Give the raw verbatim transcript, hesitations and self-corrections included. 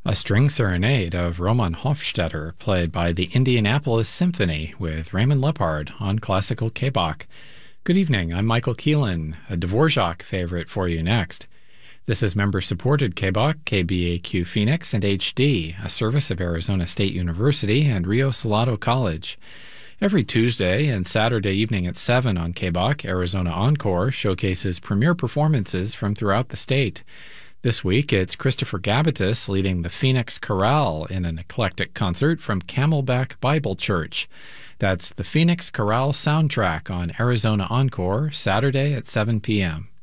A string serenade of Roman Hofstetter played by the Indianapolis Symphony with Raymond Lepard on Classical K-Bach. Good evening, I'm Michael Keelan, a Dvorak favorite for you next. This is member-supported K-Bach, K B A Q Phoenix, and H D, a service of Arizona State University and Rio Salado College. Every Tuesday and Saturday evening at seven on K-Bach, Arizona Encore showcases premier performances from throughout the state. This week, it's Christopher Gabatis leading the Phoenix Chorale in an eclectic concert from Camelback Bible Church. That's the Phoenix Chorale soundtrack on Arizona Encore, Saturday at seven p.m.